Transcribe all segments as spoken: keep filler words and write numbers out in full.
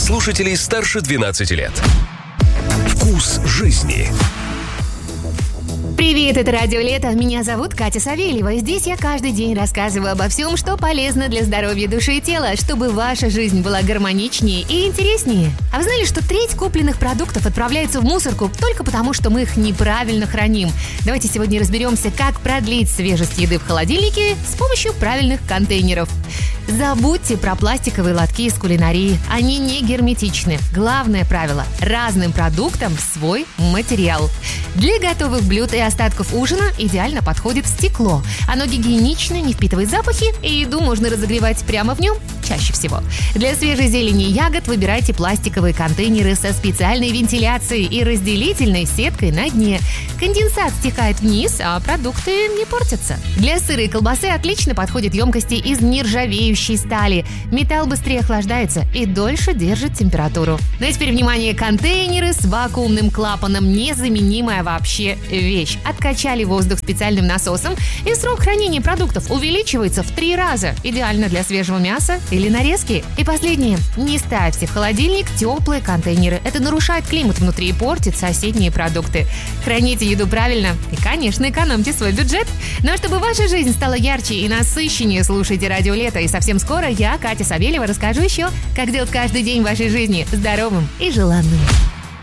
слушателей старше двенадцати лет. Вкус жизни. Привет, это Радио Лето. Меня зовут Катя Савельева. И здесь я каждый день рассказываю обо всем, что полезно для здоровья души и тела, чтобы ваша жизнь была гармоничнее и интереснее. А вы знали, что треть купленных продуктов отправляется в мусорку только потому, что мы их неправильно храним? Давайте сегодня разберемся, как продлить свежесть еды в холодильнике с помощью правильных контейнеров. Забудьте про пластиковые лотки из кулинарии. Они не герметичны. Главное правило – разным продуктам свой материал. Для готовых блюд и остатков ужина идеально подходит стекло. Оно гигиенично, не впитывает запахи, и еду можно разогревать прямо в нем чаще всего. Для свежей зелени и ягод выбирайте пластиковые контейнеры со специальной вентиляцией и разделительной сеткой на дне. Конденсат стекает вниз, а продукты не портятся. Для сыра и колбасы отлично подходят емкости из нержавеющей стали. Металл быстрее охлаждается и дольше держит температуру. Ну и теперь внимание, контейнеры с вакуумным клапаном – незаменимая вообще вещь. Откачали воздух специальным насосом, и срок хранения продуктов увеличивается в три раза. Идеально для свежего мяса или нарезки. И последнее. Не ставьте в холодильник теплые контейнеры. Это нарушает климат внутри и портит соседние продукты. Храните еду правильно и, конечно, экономьте свой бюджет. Но чтобы ваша жизнь стала ярче и насыщеннее, слушайте Радио Лето. И совсем скоро я, Катя Савельева, расскажу еще, как делать каждый день вашей жизни здоровым и желанным.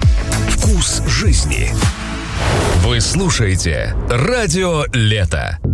Вкус жизни. Вы слушаете Радио Лето.